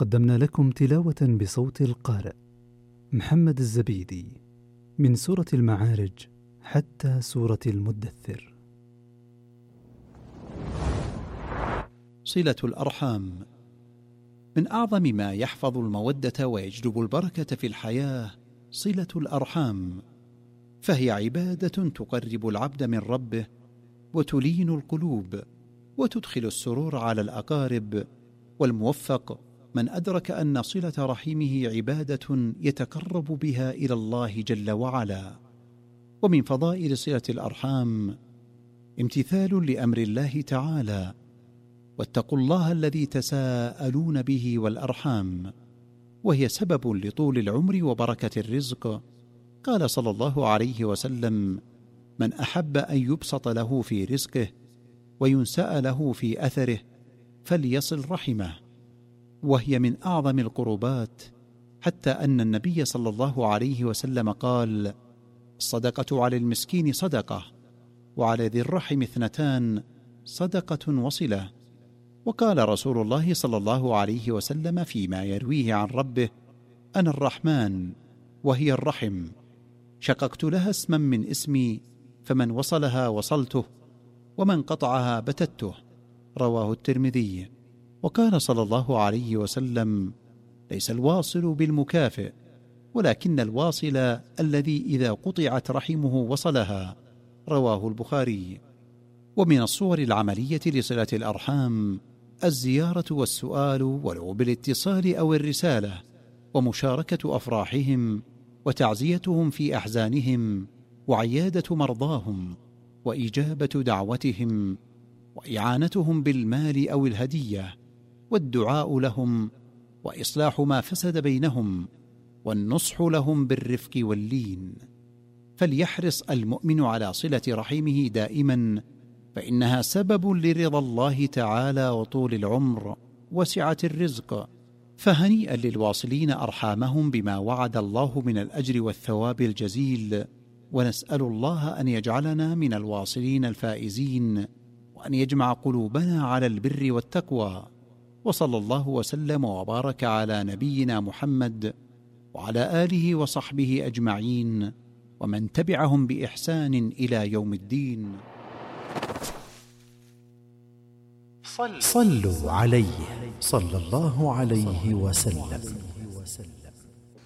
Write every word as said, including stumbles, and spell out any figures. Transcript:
قدمنا لكم تلاوة بصوت القارئ محمد الزبيدي من سورة المعارج حتى سورة المدثر. صلة الأرحام من أعظم ما يحفظ المودة ويجلب البركة في الحياة صلة الأرحام، فهي عبادة تقرب العبد من ربه وتلين القلوب وتدخل السرور على الأقارب، والموفق من أدرك أن صلة رحمه عبادة يتقرب بها إلى الله جل وعلا. ومن فضائل صلة الأرحام امتثال لأمر الله تعالى: واتقوا الله الذي تساءلون به والأرحام، وهي سبب لطول العمر وبركة الرزق. قال صلى الله عليه وسلم: من أحب أن يبسط له في رزقه وينسأ له في أثره فليصل رحمه، وهي من أعظم القربات، حتى أن النبي صلى الله عليه وسلم قال: الصدقة على المسكين صدقة، وعلى ذي الرحم اثنتان، صدقة وصلة. وقال رسول الله صلى الله عليه وسلم فيما يرويه عن ربه: أنا الرحمن وهي الرحم، شققت لها اسما من اسمي، فمن وصلها وصلته ومن قطعها بتته. رواه الترمذي. وقال صلى الله عليه وسلم: ليس الواصل بالمكافئ، ولكن الواصل الذي إذا قطعت رحمه وصلها. رواه البخاري. ومن الصور العملية لصلة الأرحام الزيارة والسؤال ولو بالاتصال أو الرسالة، ومشاركة أفراحهم وتعزيتهم في أحزانهم، وعيادة مرضاهم، وإجابة دعوتهم، وإعانتهم بالمال أو الهدية، والدعاء لهم، وإصلاح ما فسد بينهم، والنصح لهم بالرفق واللين. فليحرص المؤمن على صلة رحمه دائما، فإنها سبب لرضا الله تعالى وطول العمر وسعة الرزق. فهنيئا للواصلين أرحامهم بما وعد الله من الأجر والثواب الجزيل، ونسأل الله أن يجعلنا من الواصلين الفائزين، وأن يجمع قلوبنا على البر والتقوى. وصلى الله وسلم وبارك على نبينا محمد وعلى آله وصحبه أجمعين، ومن تبعهم بإحسان إلى يوم الدين. صلوا عليه صلى الله عليه وسلم.